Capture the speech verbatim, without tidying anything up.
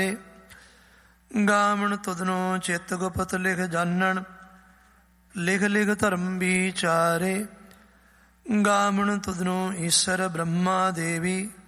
ਗਾਵਣ ਤੁਧਨੋ ਚਿੱਤ ਗੁਪਤ ਲਿਖ ਜਾਣਨ, ਲਿਖ ਲਿਖ ਧਰਮ ਵਿਚਾਰੇ। ਗਾਵਣ ਤੁਧਨੋ ਈਸ਼ਰ ਬ੍ਰਹਮਾ ਦੇਵੀ,